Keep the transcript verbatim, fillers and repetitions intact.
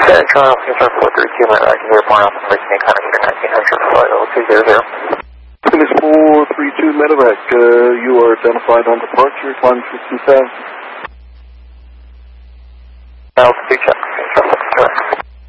Central Officer four three two, my right here, point off emergency contact nineteen hundred, flight level two zero zero. Police four three two, Medevac, uh, you are identified on departure, climb fifty thousand. Altitude check.